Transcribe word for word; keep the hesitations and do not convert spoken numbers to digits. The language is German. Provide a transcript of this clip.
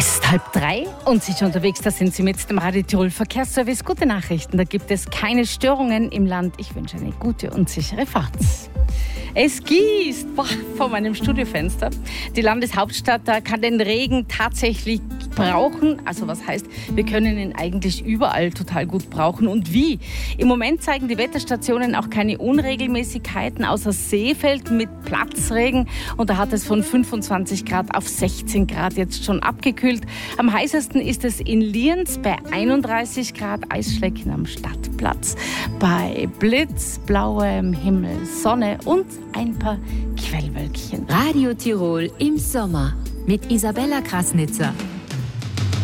Es ist halb drei und Sie sind unterwegs, da sind Sie mit dem Radio Tirol Verkehrsservice. Gute Nachrichten, da gibt es keine Störungen im Land. Ich wünsche eine gute und sichere Fahrt. Es gießt boah, vor meinem Studiofenster. Die Landeshauptstadt da kann den Regen tatsächlich brauchen. Also was heißt, wir können ihn eigentlich überall total gut brauchen. Und wie? Im Moment zeigen die Wetterstationen auch keine Unregelmäßigkeiten, außer Seefeld mit Platzregen. Und da hat es von fünfundzwanzig Grad auf sechzehn Grad jetzt schon abgekühlt. Am heißesten ist es in Lienz bei einunddreißig Grad, Eisschlecken am Stadtplatz. Bei blitzblauem Himmel, Sonne und ein paar Quellwölkchen. Radio Tirol im Sommer mit Isabella Krasnitzer.